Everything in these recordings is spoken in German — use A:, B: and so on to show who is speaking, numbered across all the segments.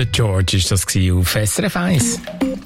A: Der George ist das auf SRF 1.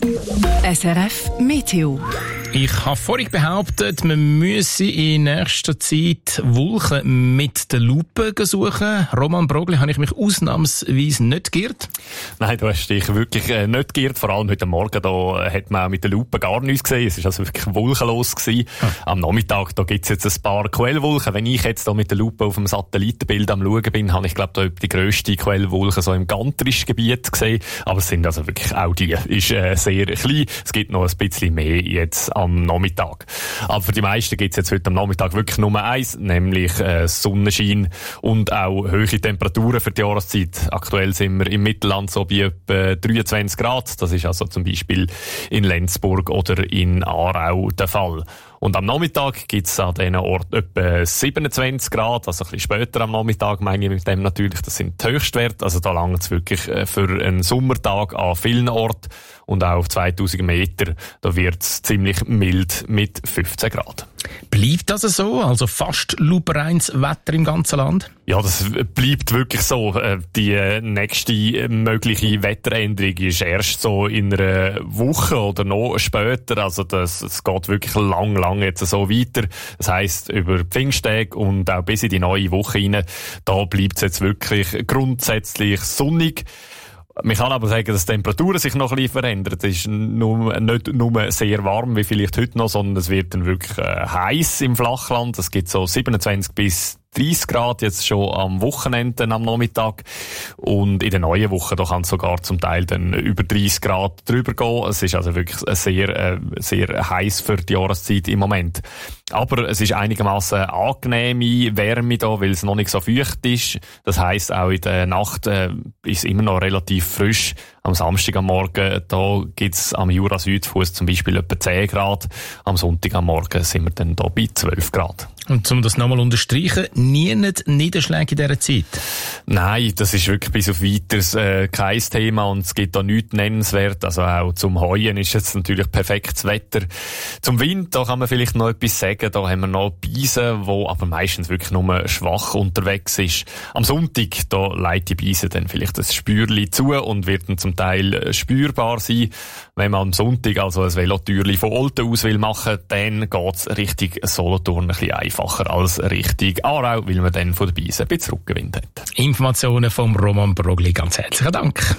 B: SRF Meteo.
A: Ich habe vorhin behauptet, man müsse in nächster Zeit Wolken mit der Lupe suchen. Roman Brogli, habe ich mich ausnahmsweise nicht geirrt?
C: Nein, du hast dich wirklich nicht geirrt. Vor allem heute Morgen da hat man auch mit der Lupe gar nichts gesehen. Es war also wirklich wolkenlos gewesen. Am Nachmittag da gibt es jetzt ein paar Quellwolken. Wenn ich jetzt da mit der Lupe auf dem Satellitenbild am Schauen bin, habe ich glaube da die grösste Quellwolke so im gantrischen Gebiet gesehen. Aber es sind also wirklich auch die. Ist sehr klein. Es gibt noch ein bisschen mehr jetzt am Nachmittag. Aber für die meisten gibt es jetzt heute am Nachmittag wirklich nur eins, nämlich Sonnenschein und auch hohe Temperaturen für die Jahreszeit. Aktuell sind wir im Mittelland so bei etwa 23 Grad. Das ist also zum Beispiel in Lenzburg oder in Aarau der Fall. Und am Nachmittag gibt es an diesen Orten etwa 27 Grad, also ein bisschen später am Nachmittag meine ich mit dem natürlich, das sind die Höchstwerte, also da langt es wirklich für einen Sommertag an vielen Orten und auch auf 2000 Meter, da wird es ziemlich mild mit 15 Grad.
A: Bleibt das so? Also fast lupereins Wetter im ganzen Land?
C: Ja, das bleibt wirklich so. Die nächste mögliche Wetteränderung ist erst so in einer Woche oder noch später. Also es geht wirklich lang jetzt so weiter. Das heisst, über Pfingsttage und auch bis in die neue Woche rein, da bleibt es jetzt wirklich grundsätzlich sonnig. Man kann aber sagen, dass die Temperaturen sich noch ein bisschen verändern. Es ist nicht nur sehr warm wie vielleicht heute noch, sondern es wird dann wirklich heiß im Flachland. Es gibt so 27 bis 30 Grad jetzt schon am Wochenende am Nachmittag. Und in der neuen Woche, da kann es sogar zum Teil dann über 30 Grad drüber gehen. Es ist also wirklich sehr heiß für die Jahreszeit im Moment. Aber es ist einigermaßen angenehme Wärme da, weil es noch nicht so feucht ist. Das heisst, auch in der Nacht ist es immer noch relativ frisch. Am Samstag am Morgen, da gibt's am Jura-Südfuss zum Beispiel etwa 10 Grad. Am Sonntag am Morgen sind wir dann da bei 12 Grad.
A: Und um das nochmal unterstreichen, nie Niederschläge in dieser Zeit?
C: Nein, das ist wirklich bis auf Weiteres kein Thema und es gibt da nichts nennenswert. Also auch zum Heuen ist jetzt natürlich perfektes Wetter. Zum Wind, da kann man vielleicht noch etwas sagen. Da haben wir noch Beise, wo aber meistens wirklich nur schwach unterwegs ist. Am Sonntag, da leitet die Beise dann vielleicht das Spürli zu und wird dann zum Teil spürbar sein. Wenn man am Sonntag also ein Velotürli von Olten aus will machen, dann geht's Richtung Solothurn ein bisschen einfacher als Richtung Aarau, weil man dann von der Beise ein bisschen Rückenwind hat.
A: Informationen vom Roman Brogli, ganz herzlichen Dank.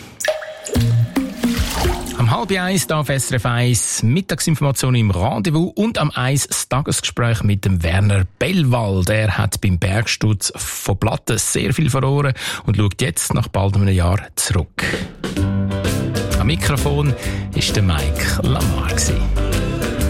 A: Am 12:30 auf SRF 1 Mittagsinformationen im Rendezvous und am 1 das Tagesgespräch mit dem Werner Bellwald. Er hat beim Bergsturz von Platten sehr viel verloren und schaut jetzt nach bald einem Jahr zurück. Am Mikrofon war der Mike Lamar.